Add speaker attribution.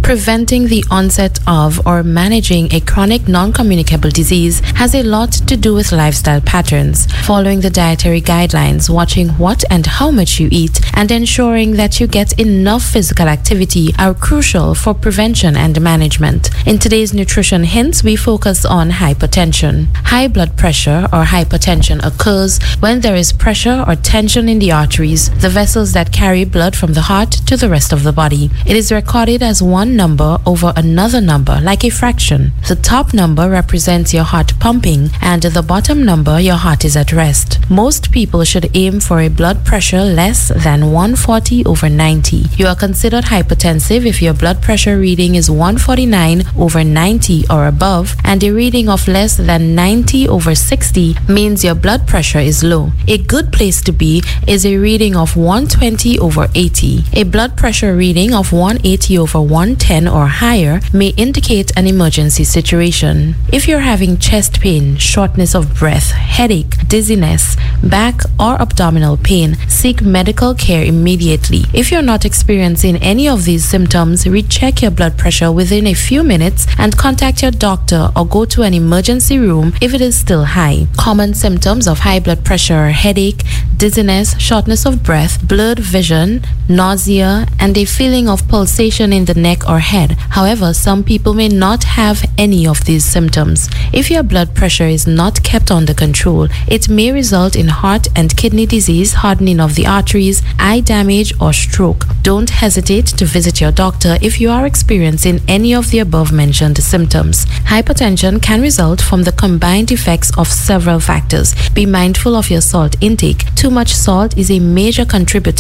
Speaker 1: Preventing the onset of or managing a chronic non-communicable disease has a lot to do with lifestyle patterns. Following the dietary guidelines, watching what and how much you eat, and ensuring that you get enough physical activity are crucial for prevention and management. In today's Nutrition Hints, we focus on hypertension. High blood pressure or hypertension occurs when there is pressure or tension in the arteries, the vessels that carry blood from the heart to the rest of the body. It is recorded as one number over another number, like a fraction. The top number represents your heart pumping, and the bottom number, your heart is at rest. Most people should aim for a blood pressure less than 140/90. You are considered hypertensive if your blood pressure reading is 149/90 or above, and a reading of less than 90/60 means your blood pressure is low. A good place to be is a reading of 120/80. A blood pressure reading of 180/110 or higher may indicate an emergency situation. If you're having chest pain, shortness of breath, headache, dizziness, back or abdominal pain, seek medical care immediately. If you're not experiencing any of these symptoms, recheck your blood pressure within a few minutes and contact your doctor or go to an emergency room if it is still high. Common symptoms of high blood pressure are headache, dizziness, shortness of breath, blurred vision, nausea, and a feeling of pulsation in the neck or head. However, some people may not have any of these symptoms. If your blood pressure is not kept under control, it may result in heart and kidney disease, hardening of the arteries, eye damage, or stroke. Don't hesitate to visit your doctor if you are experiencing any of the above-mentioned symptoms. Hypertension can result from the combined effects of several factors. Be mindful of your salt intake. Too much salt is a major contributor